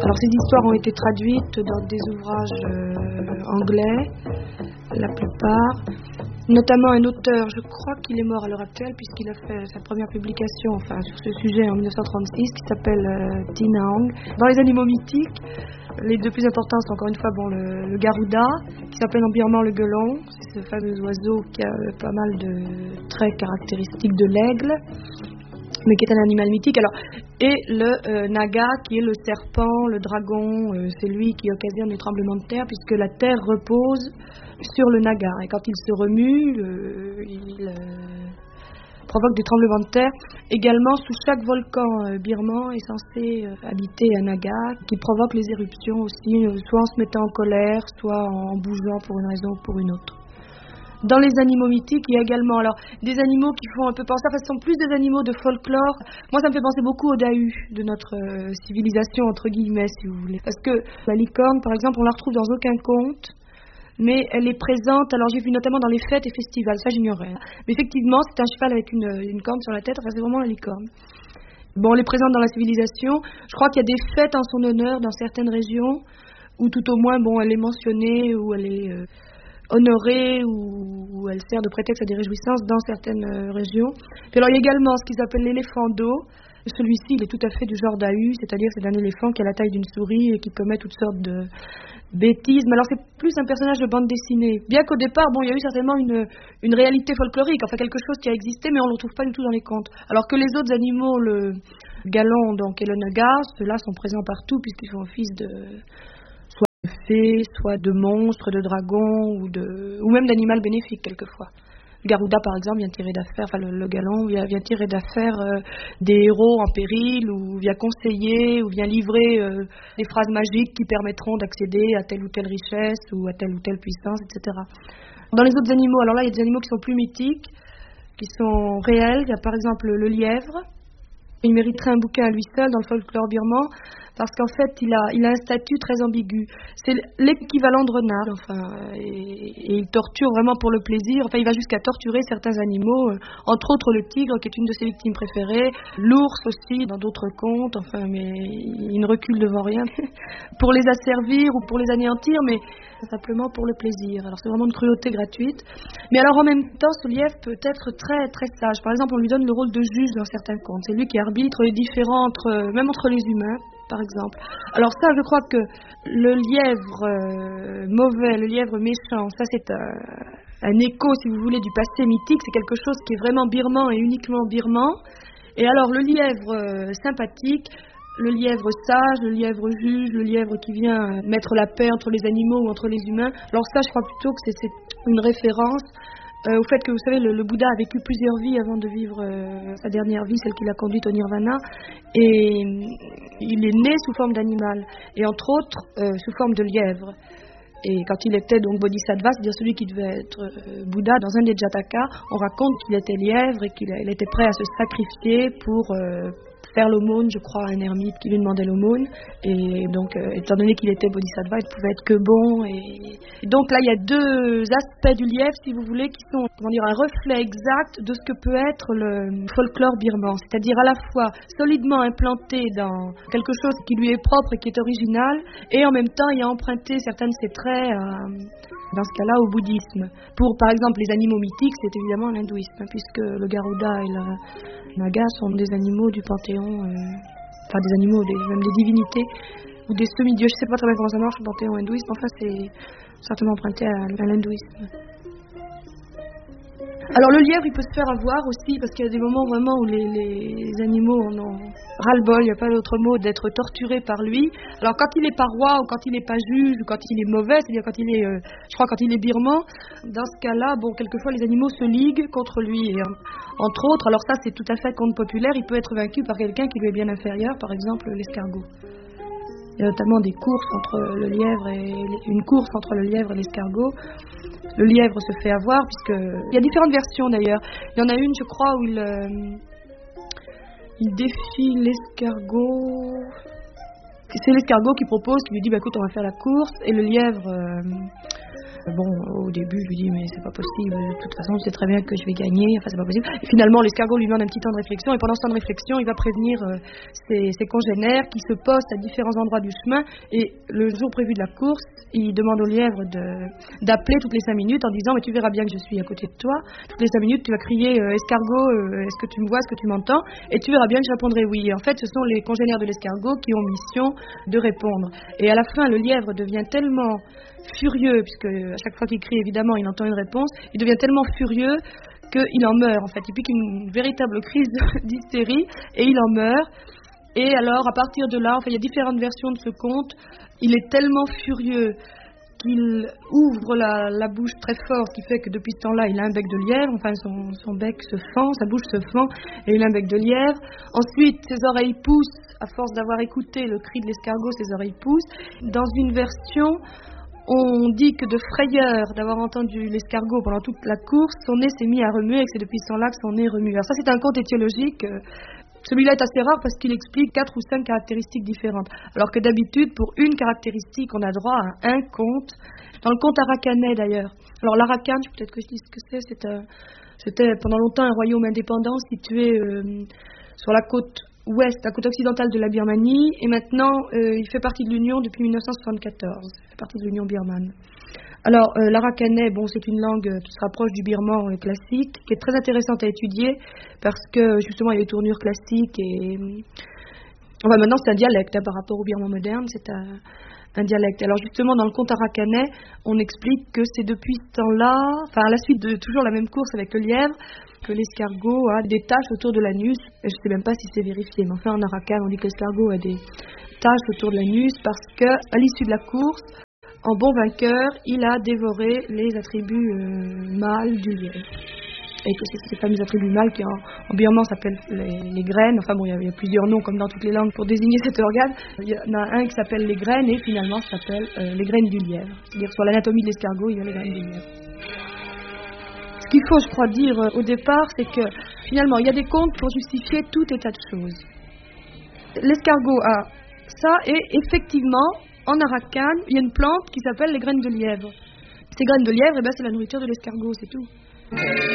Alors ces histoires ont été traduites dans des ouvrages anglais, la plupart. Notamment un auteur, je crois qu'il est mort à l'heure actuelle puisqu'il a fait sa première publication sur ce sujet en 1936 qui s'appelle Tina Hong. Dans les animaux mythiques, les deux plus importants sont encore une fois le garouda, qui s'appelle en birman le gueulon. C'est ce fameux oiseau qui a pas mal de traits caractéristiques de l'aigle, mais qui est un animal mythique. Et le naga, qui est le serpent, le dragon, c'est lui qui occasionne les tremblements de terre, puisque la terre repose sur le naga. Et quand il se remue, il provoque des tremblements de terre. Également, sous chaque volcan birman est censé habiter un naga, qui provoque les éruptions aussi, soit en se mettant en colère, soit en bougeant pour une raison ou pour une autre. Dans les animaux mythiques, il y a également des animaux qui font un peu penser, ce sont plus des animaux de folklore. Moi, ça me fait penser beaucoup aux Dahu de notre civilisation, entre guillemets, si vous voulez. Parce que la licorne, par exemple, on la retrouve dans aucun conte, mais elle est présente, alors j'ai vu notamment dans les fêtes et festivals, ça j'ignorais. Mais effectivement, c'est un cheval avec une corne sur la tête, c'est vraiment la licorne. Bon, elle est présente dans la civilisation. Je crois qu'il y a des fêtes en son honneur dans certaines régions, où tout au moins, elle est mentionnée, où elle est honorée, où elle sert de prétexte à des réjouissances dans certaines régions. Puis alors il y a également ce qu'ils appellent l'éléphant d'eau. Celui-ci, il est tout à fait du genre Dahu, c'est-à-dire c'est un éléphant qui a la taille d'une souris et qui commet toutes sortes de bêtises. Mais alors c'est plus un personnage de bande dessinée. Bien qu'au départ, il y a eu certainement une réalité folklorique, quelque chose qui a existé, mais on ne le retrouve pas du tout dans les contes. Alors que les autres animaux, le galon et le naga, ceux-là sont présents partout puisqu'ils font office de fées, soit de monstres, de dragons ou même d'animal bénéfique quelquefois. Le garouda par exemple vient tirer d'affaire, le galon vient tirer d'affaire des héros en péril, ou vient conseiller, ou vient livrer des phrases magiques qui permettront d'accéder à telle ou telle richesse ou à telle ou telle puissance, etc. Dans les autres animaux, alors là il y a des animaux qui sont plus mythiques, qui sont réels. Il y a par exemple le lièvre. Il mériterait un bouquin à lui seul dans le folklore birman, parce qu'en fait, il a un statut très ambigu. C'est l'équivalent de renard, et il torture vraiment pour le plaisir. Il va jusqu'à torturer certains animaux, entre autres le tigre, qui est une de ses victimes préférées, l'ours aussi, dans d'autres contes, mais il ne recule devant rien, pour les asservir ou pour les anéantir, mais simplement pour le plaisir. Alors c'est vraiment une cruauté gratuite. Mais alors en même temps, ce lièvre peut être très très sage. Par exemple, on lui donne le rôle de juge dans certains contes. C'est lui qui arbitre les différends, même entre les humains, par exemple. Alors ça, je crois que le lièvre mauvais, le lièvre méchant, ça c'est un écho, si vous voulez, du passé mythique. C'est quelque chose qui est vraiment birman et uniquement birman. Et alors le lièvre sympathique, le lièvre sage, le lièvre juge, le lièvre qui vient mettre la paix entre les animaux ou entre les humains. Alors ça, je crois plutôt que c'est une référence au fait que, vous savez, le Bouddha a vécu plusieurs vies avant de vivre sa dernière vie, celle qui l'a conduite au nirvana, et il est né sous forme d'animal, et entre autres sous forme de lièvre. Et quand il était donc bodhisattva, c'est-à-dire celui qui devait être Bouddha, dans un des Jataka, on raconte qu'il était lièvre et qu'il était prêt à se sacrifier pour faire l'aumône, je crois, à un ermite qui lui demandait l'aumône. Et donc, étant donné qu'il était bodhisattva, il pouvait être que bon. Et donc là, il y a deux aspects du lièvre, si vous voulez, qui sont, un reflet exact de ce que peut être le folklore birman. C'est-à-dire à la fois solidement implanté dans quelque chose qui lui est propre et qui est original, et en même temps, il a emprunté certains de ses traits, dans ce cas-là, au bouddhisme. Pour, par exemple, les animaux mythiques, c'est évidemment l'hindouisme, puisque le garouda et le naga sont des animaux du panthéon, des animaux, même des divinités, ou des semi-dieux. Je ne sais pas très bien comment ça marche, le panthéon hindouiste, c'est certainement emprunté à l'hindouisme. Alors le lièvre, il peut se faire avoir aussi, parce qu'il y a des moments vraiment où les animaux en ont ras-le-bol, il n'y a pas d'autre mot, d'être torturés par lui. Alors quand il n'est pas roi, ou quand il n'est pas juge, ou quand il est mauvais, c'est-à-dire quand il est, quand il est birman, dans ce cas-là, quelquefois les animaux se liguent contre lui. Et, entre autres, alors ça c'est tout à fait conte populaire, il peut être vaincu par quelqu'un qui lui est bien inférieur, par exemple l'escargot. Il y a notamment des courses entre le lièvre une course entre le lièvre et l'escargot. Le lièvre se fait avoir, il y a différentes versions d'ailleurs. Il y en a une, je crois, où il défie l'escargot. C'est l'escargot qui propose, qui lui dit écoute, on va faire la course, et le lièvre Bon, au début, je lui dis, mais c'est pas possible, de toute façon, tu sais très bien que je vais gagner, enfin, c'est pas possible. Et finalement, l'escargot lui demande un petit temps de réflexion, et pendant ce temps de réflexion, il va prévenir ses congénères qui se postent à différents endroits du chemin, et le jour prévu de la course, il demande au lièvre d'appeler toutes les 5 minutes en disant, mais tu verras bien que je suis à côté de toi, toutes les 5 minutes, tu vas crier, escargot, est-ce que tu me vois, est-ce que tu m'entends, et tu verras bien que je répondrai oui. Et en fait, ce sont les congénères de l'escargot qui ont mission de répondre. Et à la fin, le lièvre devient tellement furieux, puisque à chaque fois qu'il crie, évidemment, il entend une réponse, il devient tellement furieux qu'il en meurt, en fait. Il pique une véritable crise d'hystérie, et il en meurt. Et alors, à partir de là, il y a différentes versions de ce conte, il est tellement furieux qu'il ouvre la bouche très fort, ce qui fait que depuis ce temps-là, il a un bec de lièvre, enfin son bec se fend, sa bouche se fend, et il a un bec de lièvre. Ensuite, ses oreilles poussent, à force d'avoir écouté le cri de l'escargot, ses oreilles poussent. Dans une version, on dit que de frayeur d'avoir entendu l'escargot pendant toute la course, son nez s'est mis à remuer et que c'est depuis ce temps-là que son nez remue. Alors ça, c'est un conte étiologique. Celui-là est assez rare parce qu'il explique 4 ou 5 caractéristiques différentes. Alors que d'habitude, pour une caractéristique, on a droit à un conte. Dans le conte arakanais d'ailleurs. Alors l'Arakan, peut-être que je dis ce que c'est, c'était pendant longtemps un royaume indépendant situé sur la côte ouest, la côte occidentale de la Birmanie, et maintenant il fait partie de l'Union depuis 1974. Il fait partie de l'Union birmane. Alors, l'arakanais, c'est une langue qui se rapproche du birman classique, qui est très intéressante à étudier, parce que, justement, il y a des tournures classiques, et... Enfin, maintenant, c'est un dialecte, par rapport au birman moderne, c'est un dialecte. Alors, justement, dans le conte arakanais, on explique que c'est depuis ce temps-là, à la suite de toujours la même course avec le lièvre, que l'escargot a des taches autour de l'anus. Je ne sais même pas si c'est vérifié, mais enfin, en arakan, on dit que l'escargot a des taches autour de l'anus, parce que, à l'issue de la course, en bon vainqueur, il a dévoré les attributs mâles du lièvre. Et que c'est ces fameux attributs mâles qui en birman s'appellent les graines. Enfin bon, il y a plusieurs noms comme dans toutes les langues pour désigner cet organe. Il y en a un qui s'appelle les graines et finalement ça s'appelle les graines du lièvre. C'est-à-dire sur l'anatomie de l'escargot, il y a les graines du lièvre. Ce qu'il faut, je crois, dire au départ, c'est que finalement il y a des contes pour justifier tout état de choses. L'escargot a ça et effectivement, en arakan, il y a une plante qui s'appelle les graines de lièvre. Ces graines de lièvre, c'est la nourriture de l'escargot, c'est tout.